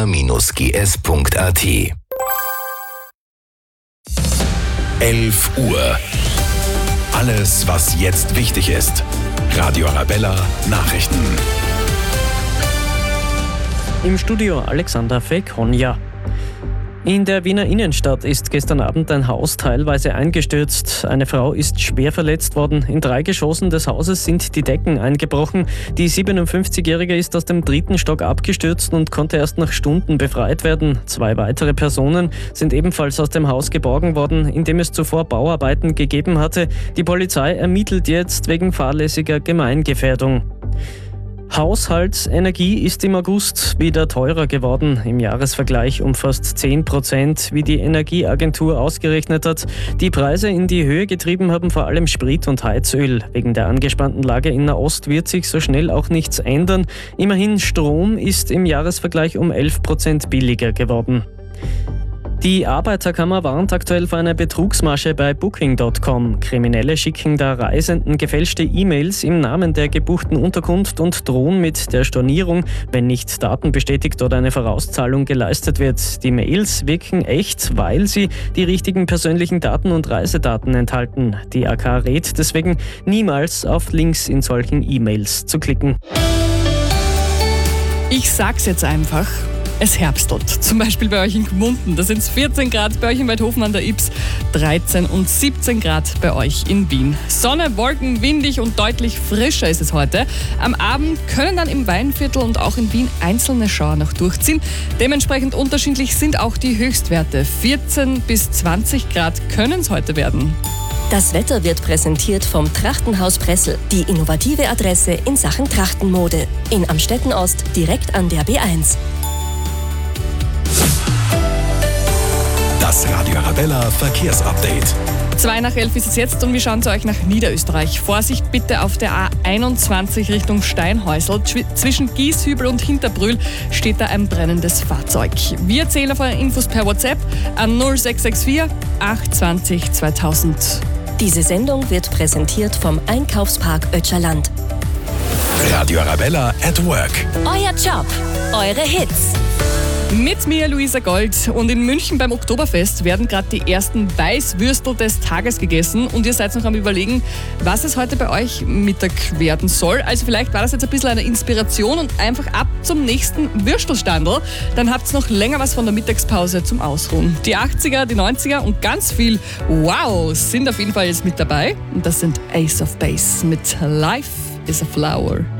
radioarabella-gs.at 11 Uhr. Alles, was jetzt wichtig ist. Radio Arabella Nachrichten. Im Studio Alexander Fekonja. In der Wiener Innenstadt ist gestern Abend ein Haus teilweise eingestürzt. Eine Frau ist schwer verletzt worden. In 3 Geschossen des Hauses sind die Decken eingebrochen. Die 57-Jährige ist aus dem 3. Stock abgestürzt und konnte erst nach Stunden befreit werden. 2 weitere Personen sind ebenfalls aus dem Haus geborgen worden, in dem es zuvor Bauarbeiten gegeben hatte. Die Polizei ermittelt jetzt wegen fahrlässiger Gemeingefährdung. Haushaltsenergie ist im August wieder teurer geworden, im Jahresvergleich um fast 10%, wie die Energieagentur ausgerechnet hat. Die Preise in die Höhe getrieben haben vor allem Sprit und Heizöl. Wegen der angespannten Lage in Nahost wird sich so schnell auch nichts ändern. Immerhin Strom ist im Jahresvergleich um 11% billiger geworden. Die Arbeiterkammer warnt aktuell vor einer Betrugsmasche bei Booking.com. Kriminelle schicken da Reisenden gefälschte E-Mails im Namen der gebuchten Unterkunft und drohen mit der Stornierung, wenn nicht Daten bestätigt oder eine Vorauszahlung geleistet wird. Die Mails wirken echt, weil sie die richtigen persönlichen Daten und Reisedaten enthalten. Die AK rät deswegen, niemals auf Links in solchen E-Mails zu klicken. Ich sag's jetzt einfach. Es herbstelt. Zum Beispiel bei euch in Gmunden. Da sind es 14 Grad, bei euch in Weidhofen an der Ybbs 13 und 17 Grad bei euch in Wien. Sonne, Wolken, windig und deutlich frischer ist es heute. Am Abend können dann im Weinviertel und auch in Wien einzelne Schauer noch durchziehen. Dementsprechend unterschiedlich sind auch die Höchstwerte. 14 bis 20 Grad können es heute werden. Das Wetter wird präsentiert vom Trachtenhaus Pressel, die innovative Adresse in Sachen Trachtenmode. In Amstetten-Ost, direkt an der B1. Das Radio Arabella Verkehrsupdate. 11:02 ist es jetzt und wir schauen zu euch nach Niederösterreich. Vorsicht bitte auf der A21 Richtung Steinhäusl. Zwischen Gieshübel und Hinterbrühl steht da ein brennendes Fahrzeug. Wir erzählen auf eure Infos per WhatsApp an 0664 820 2000. Diese Sendung wird präsentiert vom Einkaufspark Ötscherland. Radio Arabella at Work. Euer Job, eure Hits. Mit mir, Luisa Gold. Und in München beim Oktoberfest werden gerade die ersten Weißwürstel des Tages gegessen. Und ihr seid noch am Überlegen, was es heute bei euch Mittag werden soll. Also vielleicht war das jetzt ein bisschen eine Inspiration und einfach ab zum nächsten Würstelstandl. Dann habt ihr noch länger was von der Mittagspause zum Ausruhen. Die 80er, die 90er und ganz viel Wow sind auf jeden Fall jetzt mit dabei. Und das sind Ace of Base mit Life is a Flower.